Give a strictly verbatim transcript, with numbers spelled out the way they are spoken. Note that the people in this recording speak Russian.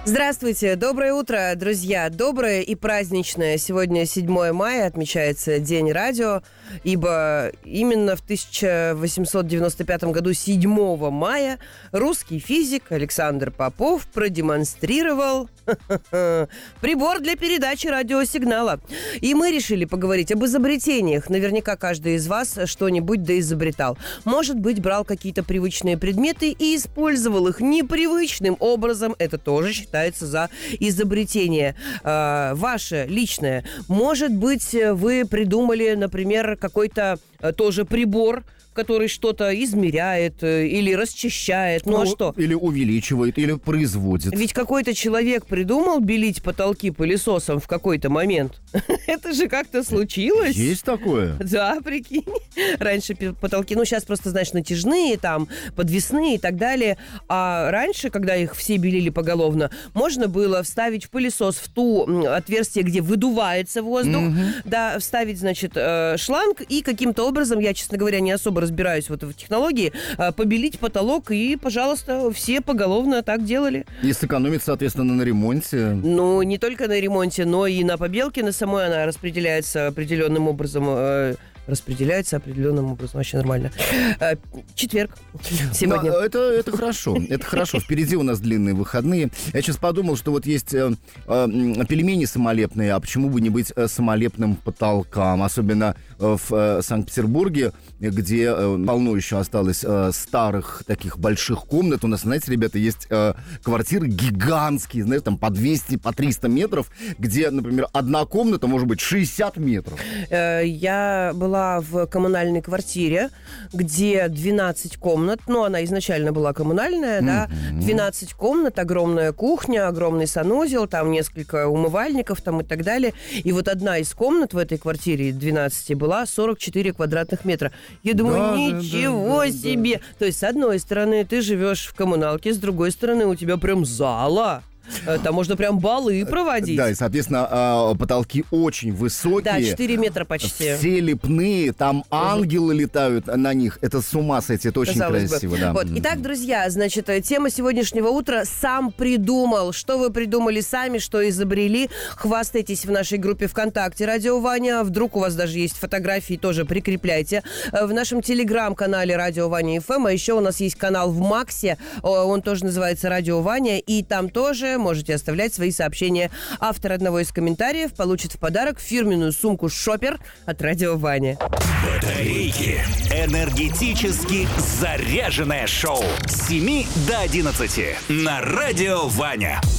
Здравствуйте, доброе утро, друзья. Доброе и праздничное. Сегодня седьмое мая, отмечается День радио, ибо именно в тысяча восемьсот девяносто пятом году, седьмого мая, русский физик Александр Попов продемонстрировал прибор для передачи радиосигнала. И мы решили поговорить об изобретениях. Наверняка каждый из вас что-нибудь доизобретал. Может быть, брал какие-то привычные предметы и использовал их непривычным образом. Это тоже считается за изобретение. Э, ваше личное. Может быть, вы придумали, например, какой-то э, тоже прибор, который что-то измеряет или расчищает. Ну, ну а что? Или увеличивает, или производит. Ведь какой-то человек придумал белить потолки пылесосом в какой-то момент. Это же как-то случилось. Есть такое? Да, прикинь. Раньше потолки, ну, сейчас просто, знаешь, натяжные, там, подвесные и так далее. А раньше, когда их все белили поголовно, можно было вставить в пылесос в ту отверстие, где выдувается воздух, угу. да, вставить, значит, шланг и каким-то образом, я, честно говоря, не особо разбираюсь вот в технологии, побелить потолок, и, пожалуйста, все поголовно так делали. И сэкономить, соответственно, на ремонте. Ну, не только на ремонте, но и на побелке на самой она распределяется определенным образом. Распределяется определенным образом. Вообще нормально. Четверг сегодня. Да, это, это хорошо. Это хорошо. Впереди у нас длинные выходные. Я сейчас подумал, что вот есть э, э, пельмени самолепные, а почему бы не быть э, самолепным потолкам? Особенно э, в э, Санкт-Петербурге, где э, полно еще осталось э, старых таких больших комнат. У нас, знаете, ребята, есть э, квартиры гигантские, знаете, там по двести, по триста метров, где, например, одна комната может быть шестьдесят метров. Э, я была в коммунальной квартире, где двенадцать комнат, ну, она изначально была коммунальная, mm-hmm. да, двенадцать комнат, огромная кухня, огромный санузел, там несколько умывальников там и так далее. И вот одна из комнат в этой квартире двенадцати была сорок четыре квадратных метра. Я думаю, да, ничего да, да, себе! Да, да. То есть, с одной стороны, ты живешь в коммуналке, с другой стороны, у тебя прям зала. Там можно прям балы проводить. Да, и, соответственно, потолки очень высокие. Да, четыре метра почти. Все лепные, там ангелы летают на них. Это с ума сойти, это очень Казалось красиво. Бы. Да. Вот. Итак, друзья, значит, тема сегодняшнего утра «Сам придумал». Что вы придумали сами, что изобрели? Хвастайтесь в нашей группе ВКонтакте «Радио Ваня». Вдруг у вас даже есть фотографии, тоже прикрепляйте. В нашем телеграм-канале «Радио Ваня эф эм». А еще у нас есть канал в Максе. Он тоже называется «Радио Ваня». И там тоже можете оставлять свои сообщения. Автор одного из комментариев получит в подарок фирменную сумку «Шопер» от Радио Ваня. Батарейки. Энергетически заряженное шоу с семи до одиннадцати на Радио Ваня.